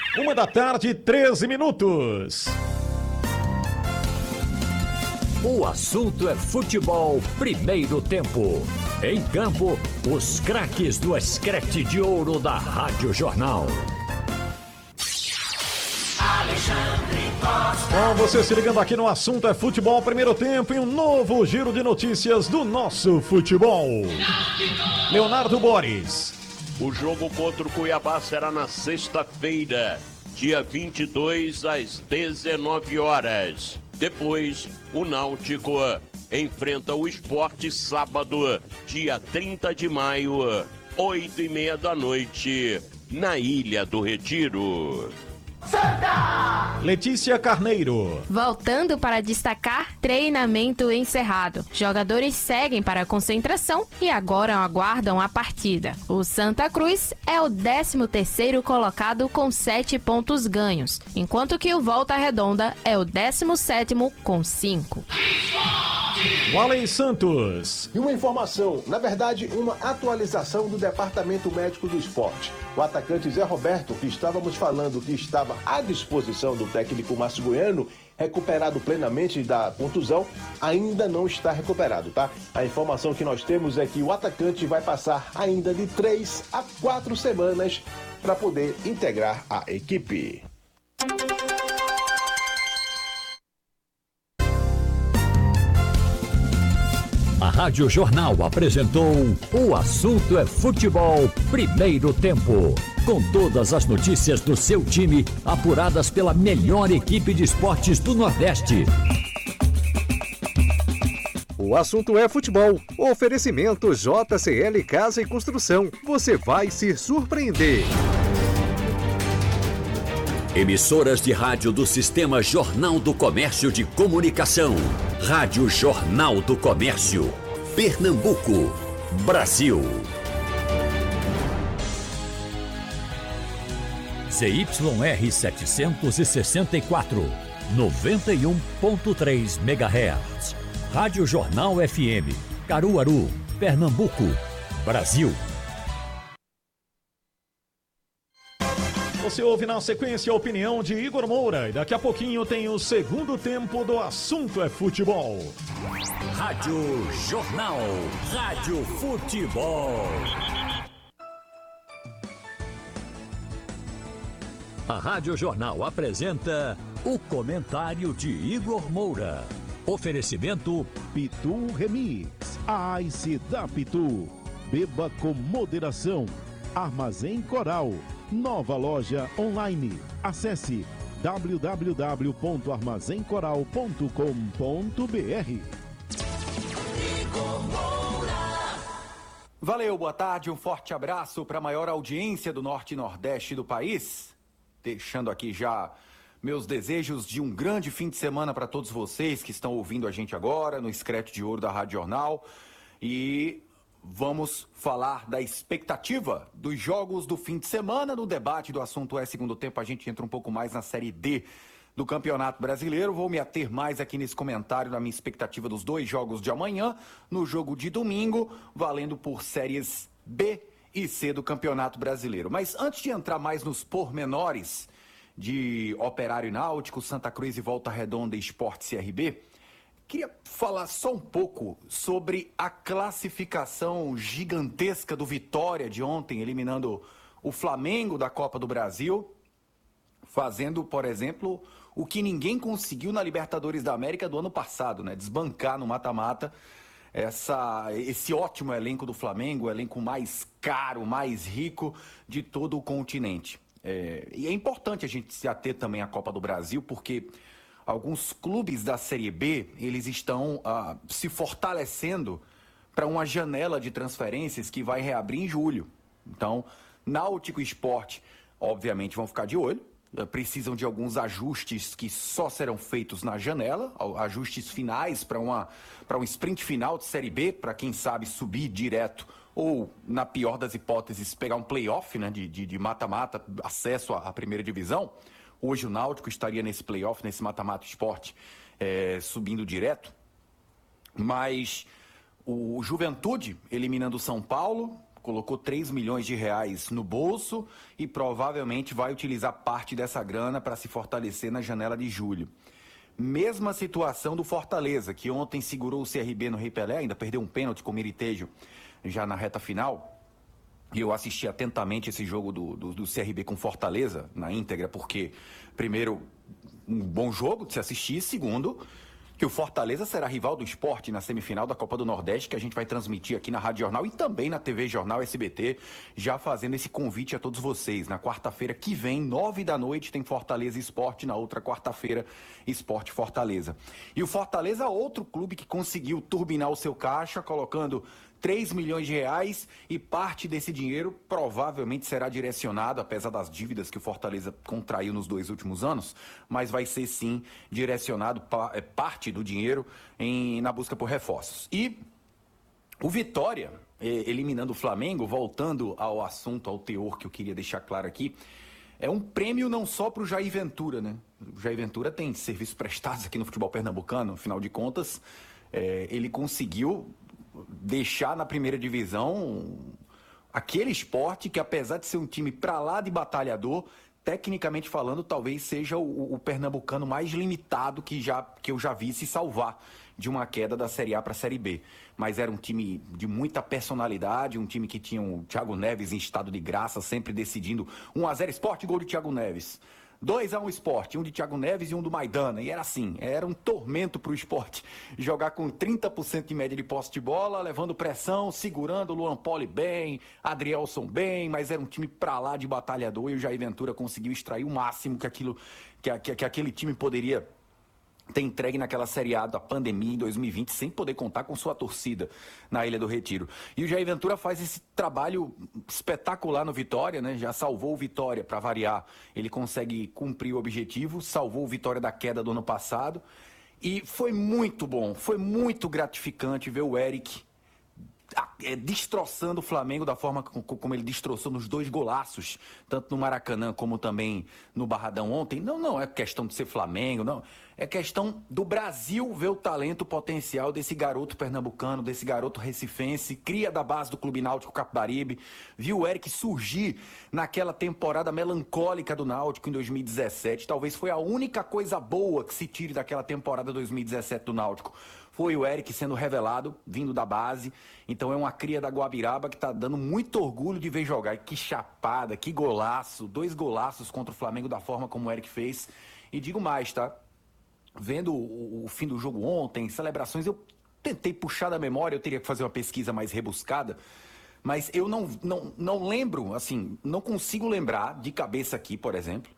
1h, 13 minutos. O assunto é futebol, primeiro tempo. Em campo, os craques do escrete de ouro da Rádio Jornal. Com você se ligando aqui no assunto é futebol, primeiro tempo e um novo giro de notícias do nosso futebol. Leonardo Boris. O jogo contra o Cuiabá será na sexta-feira, dia 22 às 19 horas. Depois, o Náutico enfrenta o Sport sábado, dia 30 de maio, 8h30 da noite, na Ilha do Retiro. Santa! Letícia Carneiro. Voltando para destacar, treinamento encerrado. Jogadores seguem para a concentração e agora aguardam a partida. O Santa Cruz é o 13º colocado com 7 pontos ganhos, enquanto que o Volta Redonda é o 17º com 5. Walley Santos. E uma informação, na verdade, uma atualização do Departamento Médico do Esporte. O atacante Zé Roberto, que estávamos falando que estava à disposição do técnico Márcio Goiano, recuperado plenamente da contusão, ainda não está recuperado, tá? A informação que nós temos é que o atacante vai passar ainda de 3 a 4 semanas para poder integrar a equipe. A Rádio Jornal apresentou O Assunto é Futebol, primeiro tempo. Com todas as notícias do seu time, apuradas pela melhor equipe de esportes do Nordeste. O Assunto é Futebol. Oferecimento JCL Casa e Construção. Você vai se surpreender. Emissoras de rádio do Sistema Jornal do Comércio de Comunicação. Rádio Jornal do Comércio. Pernambuco, Brasil. ZYR 764, 91.3 MHz. Rádio Jornal FM, Caruaru, Pernambuco, Brasil. Você ouve na sequência a opinião de Igor Moura e daqui a pouquinho tem o segundo tempo do Assunto é Futebol. Rádio Jornal, Rádio Futebol. A Rádio Jornal apresenta o comentário de Igor Moura. Oferecimento Pitu Remix, a Ice da Pitu. Beba com moderação. Armazém Coral, nova loja online. Acesse www.armazencoral.com.br. Valeu, boa tarde, um forte abraço para a maior audiência do Norte e Nordeste do país. Deixando aqui já meus desejos de um grande fim de semana para todos vocês que estão ouvindo a gente agora no Escrete de Ouro da Rádio Jornal. E vamos falar da expectativa dos jogos do fim de semana. No debate do assunto é segundo tempo, a gente entra um pouco mais na Série D do Campeonato Brasileiro. Vou me ater mais aqui nesse comentário na minha expectativa dos 2 jogos de amanhã, no jogo de domingo, valendo por séries B e C do Campeonato Brasileiro. Mas antes de entrar mais nos pormenores de Operário e Náutico, Santa Cruz e Volta Redonda e Sport CRB, queria falar só um pouco sobre a classificação gigantesca do Vitória de ontem, eliminando o Flamengo da Copa do Brasil, fazendo, por exemplo, o que ninguém conseguiu na Libertadores da América do ano passado, né? Desbancar no mata-mata esse ótimo elenco do Flamengo, o elenco mais caro, mais rico de todo o continente. E é importante a gente se ater também à Copa do Brasil, porque alguns clubes da Série B, eles estão se fortalecendo para uma janela de transferências que vai reabrir em julho. Então, Náutico e Sport, obviamente, vão ficar de olho. Precisam de alguns ajustes que só serão feitos na janela, ajustes finais para um sprint final de Série B, para quem sabe subir direto ou, na pior das hipóteses, pegar um play-off, né, de mata-mata, acesso à primeira divisão. Hoje o Náutico estaria nesse play-off, nesse mata-mata Sport, subindo direto. Mas o Juventude eliminando o São Paulo, colocou 3 milhões de reais no bolso e provavelmente vai utilizar parte dessa grana para se fortalecer na janela de julho. Mesma situação do Fortaleza, que ontem segurou o CRB no Rei Pelé, ainda perdeu um pênalti com o Miritêgio já na reta final. E eu assisti atentamente esse jogo do CRB com Fortaleza na íntegra, porque, primeiro, um bom jogo de se assistir, segundo, que o Fortaleza será rival do Sport na semifinal da Copa do Nordeste, que a gente vai transmitir aqui na Rádio Jornal e também na TV Jornal SBT, já fazendo esse convite a todos vocês. Na quarta-feira que vem, 9 da noite, tem Fortaleza e Sport, na outra quarta-feira, Sport Fortaleza. E o Fortaleza, outro clube que conseguiu turbinar o seu caixa, colocando 3 milhões de reais, e parte desse dinheiro provavelmente será direcionado, apesar das dívidas que o Fortaleza contraiu nos 2 últimos anos, mas vai ser sim direcionado parte do dinheiro na busca por reforços. E o Vitória, eliminando o Flamengo, voltando ao assunto, ao teor que eu queria deixar claro aqui, é um prêmio não só para o Jair Ventura, né? O Jair Ventura tem serviços prestados aqui no futebol pernambucano, afinal de contas, ele conseguiu deixar na primeira divisão aquele Sport que, apesar de ser um time pra lá de batalhador, tecnicamente falando, talvez seja o pernambucano mais limitado que eu já vi se salvar de uma queda da Série A para a Série B. Mas era um time de muita personalidade, um time que tinha o Thiago Neves em estado de graça, sempre decidindo 1-0 Sport, gol de Thiago Neves. 2-1 Sport, um de Thiago Neves e um do Maidana. E era assim, era um tormento para o Sport jogar com 30% de média de posse de bola, levando pressão, segurando o Luan Poli bem, Adrielson bem, mas era um time pra lá de batalhador e o Jair Ventura conseguiu extrair o máximo que aquele time poderia ter entregue naquela Série A da pandemia em 2020, sem poder contar com sua torcida na Ilha do Retiro. E o Jair Ventura faz esse trabalho espetacular no Vitória, né? Já salvou o Vitória, para variar. Ele consegue cumprir o objetivo, salvou o Vitória da queda do ano passado. E foi muito bom, foi muito gratificante ver o Eric destroçando o Flamengo da forma como ele destroçou nos 2 golaços, tanto no Maracanã como também no Barradão ontem. Não é questão de ser Flamengo, não. É questão do Brasil ver o talento, o potencial desse garoto pernambucano, desse garoto recifense, cria da base do Clube Náutico Capibaribe. Viu o Eric surgir naquela temporada melancólica do Náutico em 2017. Talvez foi a única coisa boa que se tire daquela temporada 2017 do Náutico. Foi o Eric sendo revelado, vindo da base. Então é uma cria da Guabiraba que tá dando muito orgulho de ver jogar. E que chapada, que golaço. 2 golaços contra o Flamengo da forma como o Eric fez. E digo mais, tá? Vendo o fim do jogo ontem, celebrações, eu tentei puxar da memória, eu teria que fazer uma pesquisa mais rebuscada. Mas eu não lembro, assim, não consigo lembrar de cabeça aqui, por exemplo,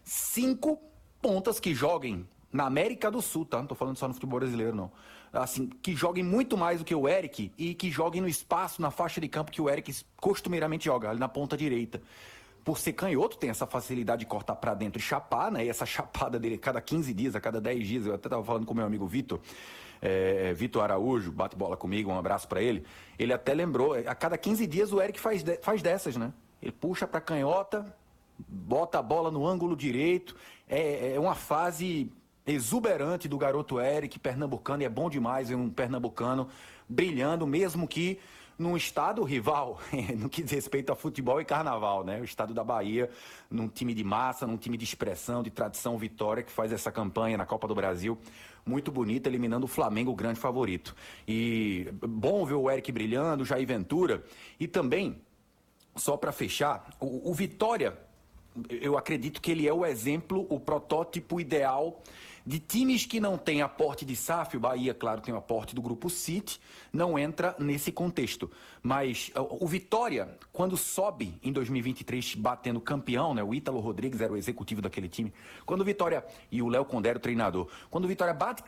5 pontas que joguem na América do Sul, tá? Não tô falando só no futebol brasileiro, não. Assim, que joguem muito mais do que o Eric e que joguem no espaço, na faixa de campo que o Eric costumeiramente joga, ali na ponta direita. Por ser canhoto, tem essa facilidade de cortar pra dentro e chapar, né? E essa chapada dele, cada 15 dias, a cada 10 dias, eu até tava falando com meu amigo Vitor, Vitor Araújo, bate bola comigo, um abraço pra ele. Ele até lembrou, a cada 15 dias o Eric faz dessas, né? Ele puxa pra canhota, bota a bola no ângulo direito, é uma fase exuberante do garoto Eric, pernambucano, e é bom demais ver um pernambucano brilhando, mesmo que num estado rival, no que diz respeito a futebol e carnaval, né? O estado da Bahia, num time de massa, num time de expressão, de tradição, Vitória, que faz essa campanha na Copa do Brasil muito bonita, eliminando o Flamengo, o grande favorito. E bom ver o Eric brilhando, o Jair Ventura, e também, só para fechar, o Vitória, eu acredito que ele é o exemplo, o protótipo ideal de times que não têm aporte de SAF. O Bahia, claro, tem o aporte do Grupo City, não entra nesse contexto. Mas o Vitória, quando sobe em 2023, batendo campeão, né? O Ítalo Rodrigues era o executivo daquele time. Quando o Vitória, e o Léo Condé, o treinador, quando o Vitória bate